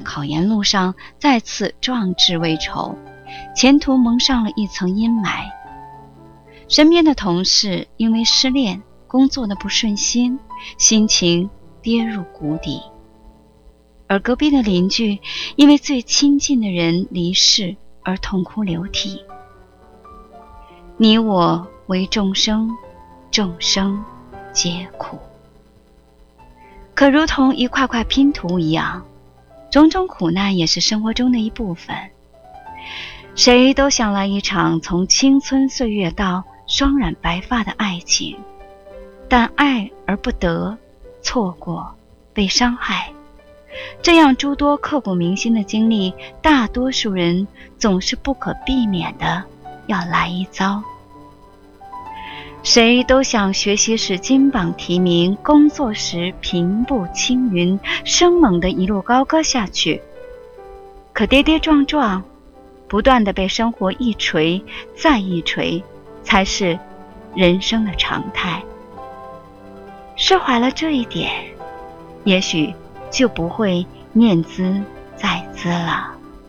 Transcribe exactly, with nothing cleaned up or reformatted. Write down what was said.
考研路上再次壮志未酬，前途蒙上了一层阴霾。身边的同事因为失恋，工作的不顺心，心情跌入谷底。而隔壁的邻居因为最亲近的人离世而痛哭流涕。你我为众生，众生皆苦。可如同一块块拼图一样，种种苦难也是生活中的一部分。谁都想来一场从青春岁月到双染白发的爱情，但爱而不得，错过，被伤害，这样诸多刻骨铭心的经历，大多数人总是不可避免的要来一遭。谁都想学习时金榜题名，工作时平步青云，生猛的一路高歌下去。可跌跌撞撞，不断的被生活一锤再一锤，才是人生的常态。释怀了这一点，也许就不会念兹在兹了。